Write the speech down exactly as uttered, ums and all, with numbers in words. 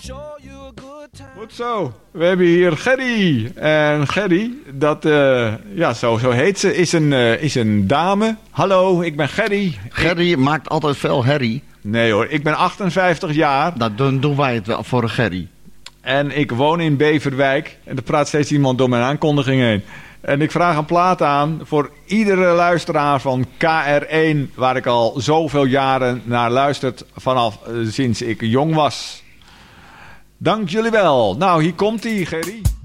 Goed zo. We hebben hier Gerry. En Gerry, dat, uh, ja, zo, zo heet ze, is een, uh, is een dame. Hallo, ik ben Gerry. Gerry ik... maakt altijd veel herrie. Nee hoor, ik ben achtenvijftig jaar. Nou, dan doen wij het wel voor een Gerry. En ik woon in Beverwijk. En er praat steeds iemand door mijn aankondiging heen. En ik vraag een plaat aan voor iedere luisteraar van K R één... waar ik al zoveel jaren naar luister vanaf uh, sinds ik jong was. Dank jullie wel. Nou, hier komt ie, Gerry.